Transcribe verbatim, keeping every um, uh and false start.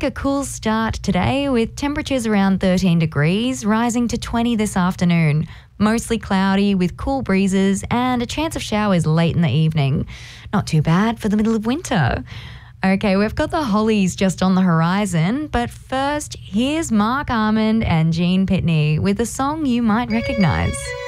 like a cool start today with temperatures around thirteen degrees, rising to twenty this afternoon. Mostly cloudy with cool breezes and a chance of showers late in the evening. Not too bad for the middle of winter. Okay, we've got the Hollies just on the horizon, but first, here's Mark Armand and Gene Pitney with a song you might recognise.